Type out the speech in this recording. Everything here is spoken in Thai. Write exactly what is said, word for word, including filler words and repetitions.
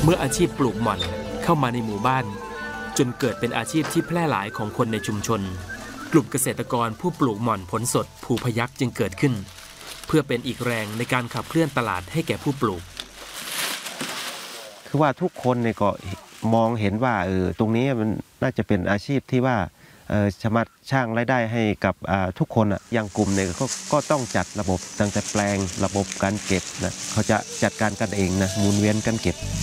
เมื่ออาชีพปลูกหม่อนเข้ามาในหมู่บ้านจนเกิดเป็นอาชีพที่แพร่หลายของคนในชุมชนกลุ่มเกษตรกรผู้ปลูกหม่อนผลสดภูพยัคฆ์จึงเกิดขึ้นเพื่อเป็นอีกแรงในการขับเคลื่อนตลาดให้แก่ผู้ปลูกคือว่าทุกคนเนี่ยก็มองเห็นว่าเออตรงนี้มันน่าจะเป็นอาชีพที่ว่าเออสามารถสร้างรายได้ให้กับทุกคนอ่ะอย่างกลุ่มเนี่ยก็ก็ต้องจัดระบบตั้งแต่แปลงระบบการเก็บนะเขาจะจัดการกันเองนะหมุนเวียนกันเก็บ